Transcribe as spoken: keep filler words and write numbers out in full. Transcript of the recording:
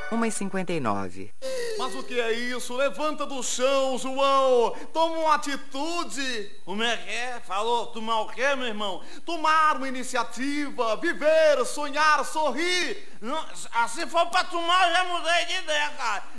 uma e cinquenta e nove. Mas o que é isso? Levanta do chão, João. Toma uma atitude. Como é que é? Falou tomar o quê, meu irmão? Tomar uma iniciativa, viver, sonhar, sorrir. Não, assim for pra tomar, eu já mudei de ideia, cara.